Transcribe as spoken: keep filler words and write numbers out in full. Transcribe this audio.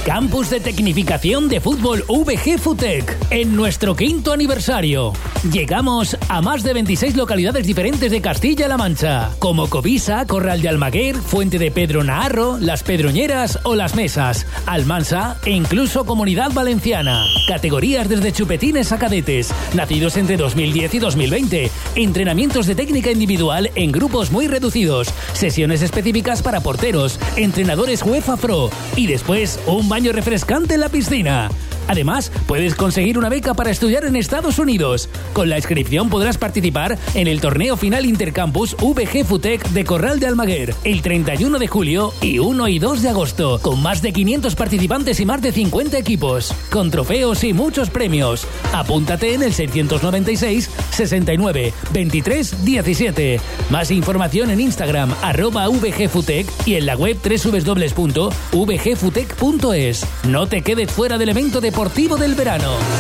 Campus de Tecnificación de Fútbol V G Futec, en nuestro quinto aniversario. Llegamos a más de veintiséis localidades diferentes de Castilla-La Mancha, como Covisa, Corral de Almaguer, Fuente de Pedro Naharro, Las Pedroñeras o Las Mesas, Almansa e incluso Comunidad Valenciana. Categorías desde chupetines a cadetes, nacidos entre dos mil diez y dos mil veinte. Entrenamientos de técnica individual en grupos muy reducidos, sesiones específicas para porteros, entrenadores UEFA Pro y después un baño refrescante en la piscina. Además, puedes conseguir una beca para estudiar en Estados Unidos. Con la inscripción podrás participar en el torneo final Intercampus V G Futec de Corral de Almaguer el treinta y uno de julio y uno y dos de agosto, con más de quinientos participantes y más de cincuenta equipos, con trofeos y muchos premios. Apúntate en el seiscientos noventa y seis, sesenta y nueve, veintitrés, diecisiete. Más información en Instagram, arroba vgfutec y en la web doble u doble u doble u punto v g futec punto es. No te quedes fuera del evento deportivo del verano.